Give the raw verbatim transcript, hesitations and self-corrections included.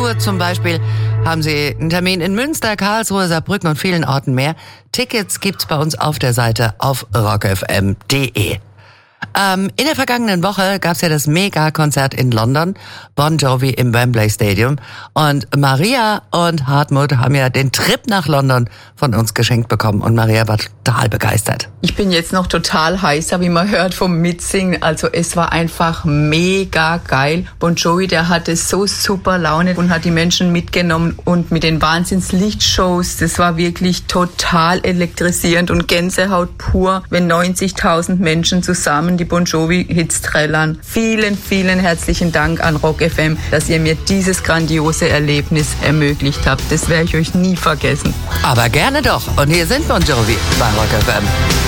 Tour zum Beispiel haben Sie einen Termin in Münster, Karlsruhe, Saarbrücken und vielen Orten mehr. Tickets gibt's bei uns auf der Seite auf rock f m punkt d e. Ähm, in der vergangenen Woche gab's ja das Mega-Konzert in London, Bon Jovi im Wembley Stadium. Und Maria und Hartmut haben ja den Trip nach London von uns geschenkt bekommen. Und Maria war total begeistert. Ich bin jetzt noch total heißer, wie man hört, vom Mitsingen. Also es war einfach mega geil. Bon Jovi, der hatte so super Laune und hat die Menschen mitgenommen. Und mit den Wahnsinns-Lichtshows, das war wirklich total elektrisierend und Gänsehaut pur, wenn neunzigtausend Menschen zusammen die Bon Jovi-Hits trällern. Vielen, vielen herzlichen Dank an Rock F M, dass ihr mir dieses grandiose Erlebnis ermöglicht habt. Das werde ich euch nie vergessen. Aber gerne doch. Und hier sind Bon Jovi bei Rock F M.